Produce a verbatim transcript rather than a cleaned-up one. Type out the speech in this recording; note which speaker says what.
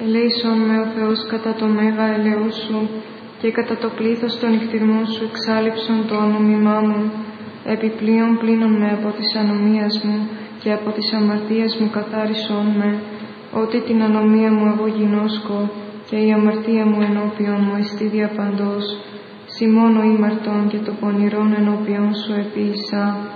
Speaker 1: Ελέησον με ο Θεός κατά το μέγα ελαιό σου και κατά το πλήθος των νυχτηρμών σου εξάλληψον το ονομημά μου. Επιπλέον πλύνον με από της ανομίας μου και από της αμαρτίας μου καθάρισον με, ότι την ανομία μου εγώ γινώσκω και η αμαρτία μου ενώπιον μου εστί διαπαντός. Σι μόνο ήμαρτον και το πονηρόν ενώπιον σου επίησα.